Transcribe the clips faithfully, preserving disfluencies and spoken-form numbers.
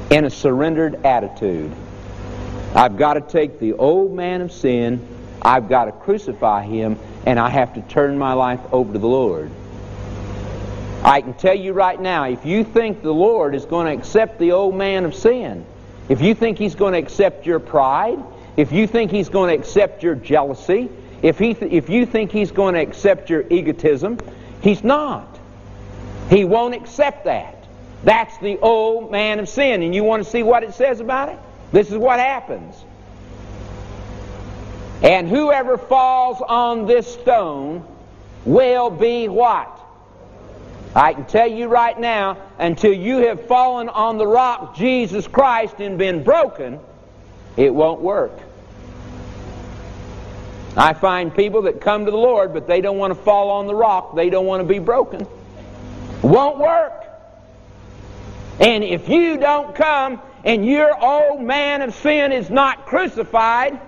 in a surrendered attitude. I've got to take the old man of sin, I've got to crucify him, and I have to turn my life over to the Lord. I can tell you right now, if you think the Lord is going to accept the old man of sin, if you think He's going to accept your pride, if you think He's going to accept your jealousy, if, he th- if you think He's going to accept your egotism, He's not. He won't accept that. That's the old man of sin. And you want to see what it says about it? This is what happens. And whoever falls on this stone will be what? I can tell you right now, until you have fallen on the rock, Jesus Christ, and been broken, it won't work. I find people that come to the Lord, but they don't want to fall on the rock. They don't want to be broken. It won't work. And if you don't come and your old man of sin is not crucified,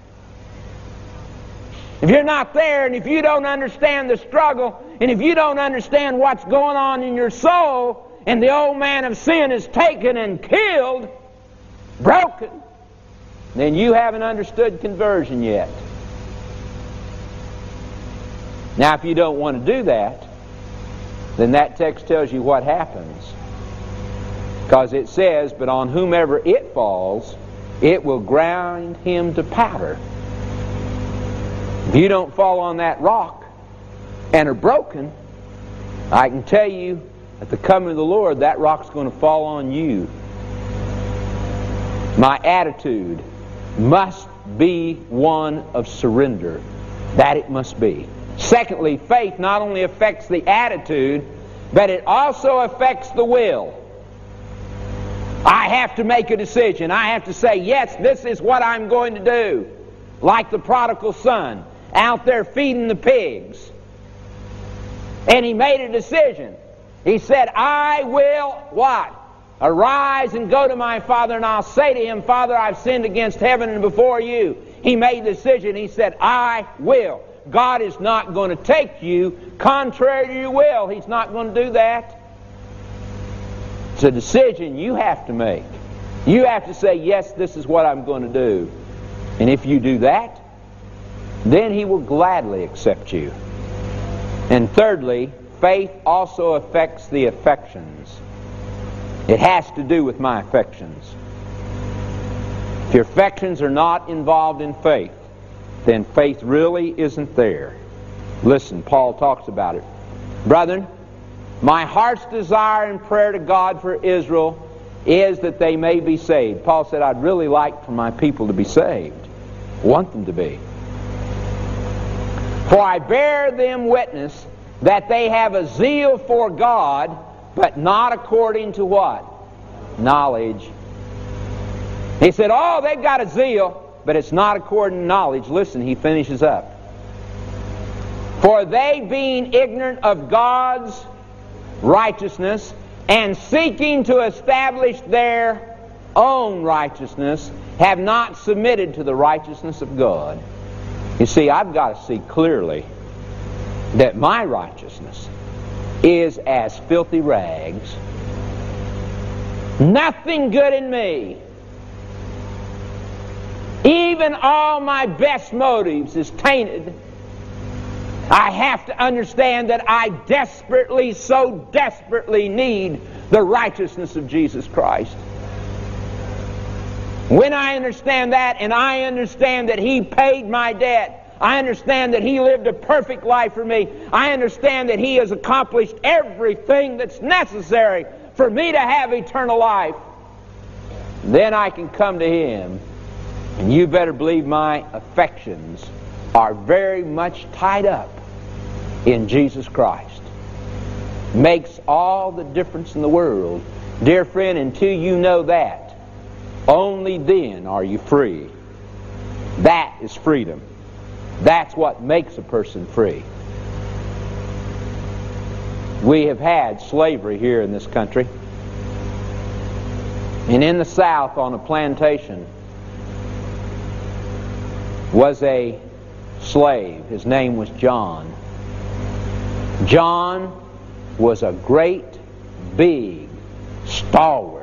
if you're not there, and if you don't understand the struggle, and if you don't understand what's going on in your soul, and the old man of sin is taken and killed, broken, then you haven't understood conversion yet. Now, if you don't want to do that, then that text tells you what happens. Because it says, but on whomever it falls, it will grind him to powder. If you don't fall on that rock and are broken, I can tell you, at the coming of the Lord, that rock's going to fall on you. My attitude must be one of surrender. That it must be. Secondly, faith not only affects the attitude, but it also affects the will. I have to make a decision. I have to say, yes, this is what I'm going to do. Like the prodigal son out there feeding the pigs. And he made a decision. He said, I will what? Arise and go to my father, and I'll say to him, Father, I've sinned against heaven and before you. He made the decision. He said, I will. God is not going to take you contrary to your will. He's not going to do that. It's a decision you have to make. You have to say, yes, this is what I'm going to do. And if you do that, then He will gladly accept you. And thirdly, faith also affects the affections. It has to do with my affections. If your affections are not involved in faith, then faith really isn't there. Listen, Paul talks about it. Brethren, my heart's desire and prayer to God for Israel is that they may be saved. Paul said, I'd really like for my people to be saved. I want them to be. For I bear them witness that they have a zeal for God, but not according to what? Knowledge. He said, oh, they've got a zeal, but it's not according to knowledge. Listen, he finishes up. For they, being ignorant of God's righteousness, and seeking to establish their own righteousness, have not submitted to the righteousness of God. You see, I've got to see clearly that my righteousness is as filthy rags. Nothing good in me. Even all my best motives is tainted. I have to understand that I desperately, so desperately need the righteousness of Jesus Christ. When I understand that, and I understand that He paid my debt, I understand that He lived a perfect life for me, I understand that He has accomplished everything that's necessary for me to have eternal life, then I can come to Him. And you better believe my affections are very much tied up in Jesus Christ. Makes all the difference in the world. Dear friend, until you know that, only then are you free. That is freedom. That's what makes a person free. We have had slavery here in this country. And in the South, on a plantation, was a slave. His name was John. John was a great, big, stalwart